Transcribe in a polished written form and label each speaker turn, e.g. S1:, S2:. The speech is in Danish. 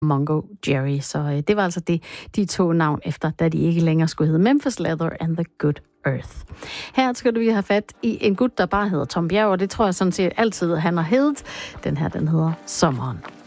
S1: Mungo Jerry. Så det var altså de to navn efter, da de ikke længere skulle hedde Memphis Leather and the Good Earth. Her skal vi have fat i en gut, der bare hedder Tom Bjerg, og det tror jeg sådan set altid, han har heddet. Den her, den hedder Sommeren.